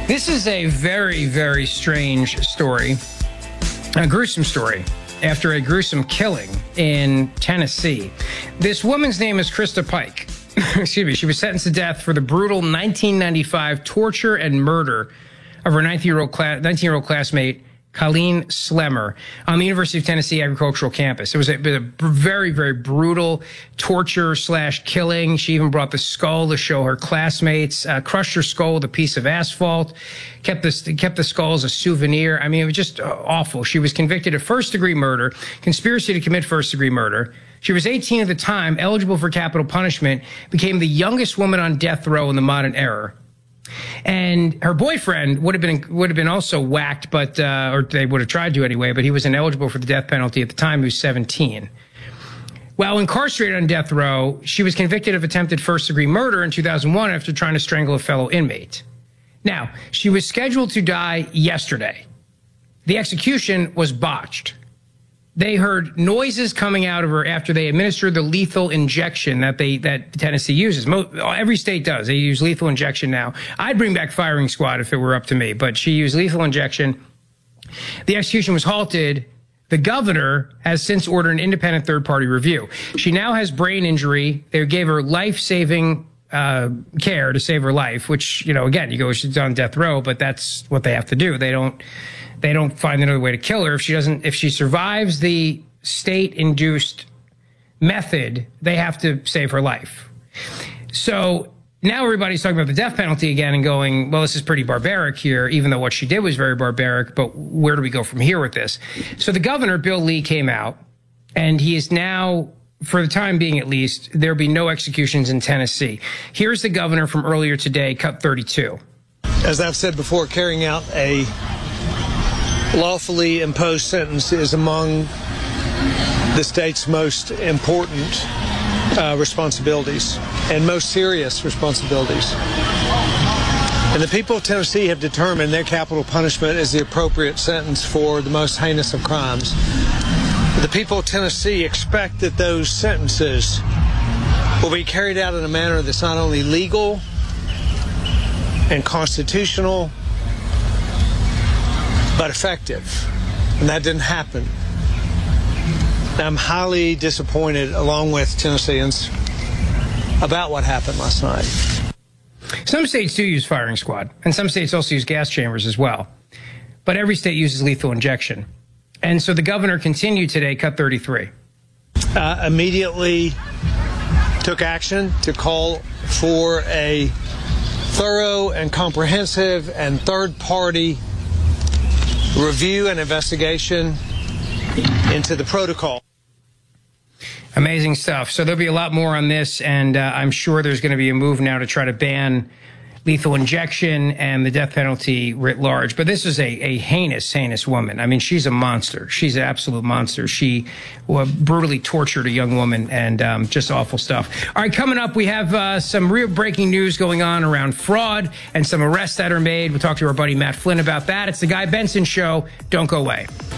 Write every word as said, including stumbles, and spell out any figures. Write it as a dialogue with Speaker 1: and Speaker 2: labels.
Speaker 1: This is a very, very strange story, a gruesome story, after a gruesome killing in Tennessee. This woman's name is Krista Pike. Excuse me. She was sentenced to death for the brutal nineteen ninety-five torture and murder of her nineteen-year-old class, nineteen-year-old classmate, Colleen Slemmer, on the University of Tennessee agricultural campus. It was a, a very, very brutal torture slash killing. She even brought the skull to show her classmates, uh, crushed her skull with a piece of asphalt, kept this, kept the skull as a souvenir. I mean, it was just uh, awful. She was convicted of first degree murder, conspiracy to commit first degree murder. She was eighteen at the time, eligible for capital punishment, became the youngest woman on death row in the modern era. And her boyfriend would have been would have been also whacked, but uh, or they would have tried to anyway. But he was ineligible for the death penalty at the time. He was seventeen. While incarcerated on death row, she was convicted of attempted first-degree murder in two thousand one after trying to strangle a fellow inmate. Now, she was scheduled to die yesterday. The execution was botched. They heard noises coming out of her after they administered the lethal injection that they that Tennessee uses. Most, every state does. They use lethal injection now. I'd bring back firing squad if it were up to me, but she used lethal injection. The execution was halted. The governor has since ordered an independent third-party review. She now has brain injury. They gave her life-saving uh, care to save her life, which, you know, again, you go, she's on death row, but that's what they have to do. They don't... They don't find another way to kill her. If she doesn't, if she survives the state-induced method, they have to save her life. So now everybody's talking about the death penalty again and going, well, this is pretty barbaric here, even though what she did was very barbaric, but where do we go from here with this? So the governor, Bill Lee, came out, and he is now, for the time being at least, there'll be no executions in Tennessee. Here's the governor from earlier today, cut thirty-two.
Speaker 2: As I've said before, carrying out a lawfully imposed sentence is among the state's most important uh, responsibilities and most serious responsibilities. And the people of Tennessee have determined their capital punishment is the appropriate sentence for the most heinous of crimes. The people of Tennessee expect that those sentences will be carried out in a manner that's not only legal and constitutional, but effective, and that didn't happen. I'm highly disappointed, along with Tennesseans, about what happened last night.
Speaker 1: Some states do use firing squad, and some states also use gas chambers as well. But every state uses lethal injection. And so the governor continued today, cut thirty-three.
Speaker 2: Uh, immediately took action to call for a thorough and comprehensive and third-party review and investigation into the protocol.
Speaker 1: Amazing stuff. So there'll be a lot more on this, and uh, I'm sure there's going to be a move now to try to ban lethal injection and the death penalty writ large. But this is a, a heinous, heinous woman. I mean, she's a monster. She's an absolute monster. She well, brutally tortured a young woman, and um, just awful stuff. All right, coming up, we have uh, some real breaking news going on around fraud and some arrests that are made. We'll talk to our buddy Matt Flynn about that. It's the Guy Benson Show. Don't go away.